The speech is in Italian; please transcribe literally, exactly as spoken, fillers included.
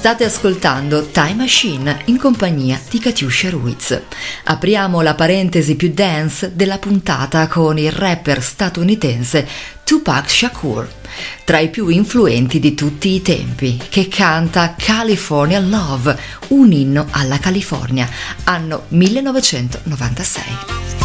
State ascoltando Time Machine in compagnia di Katiuscia Ruiz. Apriamo la parentesi più dance della puntata con il rapper statunitense Tupac Shakur, tra i più influenti di tutti i tempi, che canta California Love, un inno alla California, anno millenovecentonovantasei.